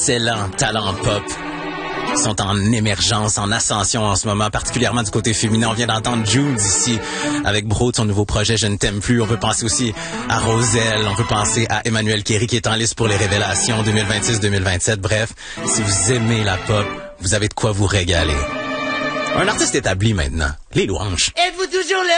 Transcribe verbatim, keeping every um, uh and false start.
d'excellents talents pop sont en émergence, en ascension en ce moment, particulièrement du côté féminin. On vient d'entendre Jude ici, avec Bro de son nouveau projet « Je ne t'aime plus ». On peut penser aussi à Roselle, on peut penser à Emmanuel Kéry qui est en liste pour les révélations deux mille vingt-six deux mille vingt-sept. Bref, si vous aimez la pop, vous avez de quoi vous régaler. Un artiste établi maintenant, les louanges. Êtes-vous toujours là?